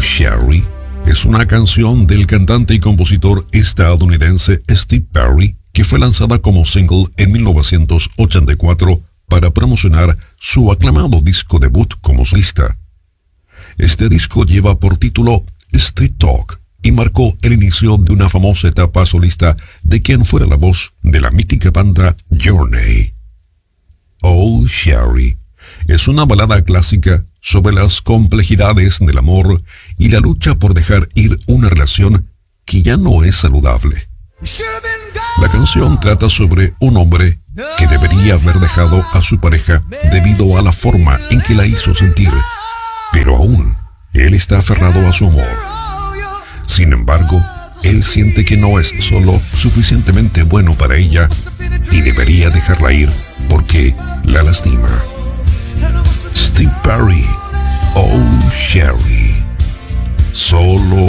Sherry es una canción del cantante y compositor estadounidense Steve Perry que fue lanzada como single en 1984 para promocionar su aclamado disco debut como solista. Este disco lleva por título Street Talk y marcó el inicio de una famosa etapa solista de quien fuera la voz de la mítica banda Journey. Oh Sherry es una balada clásica sobre las complejidades del amor y la lucha por dejar ir una relación que ya no es saludable. La canción trata sobre un hombre que debería haber dejado a su pareja debido a la forma en que la hizo sentir, pero aún él está aferrado a su amor. Sin embargo, él siente que no es solo suficientemente bueno para ella y debería dejarla ir porque la lastima. Steve Perry, Oh Sherry, solo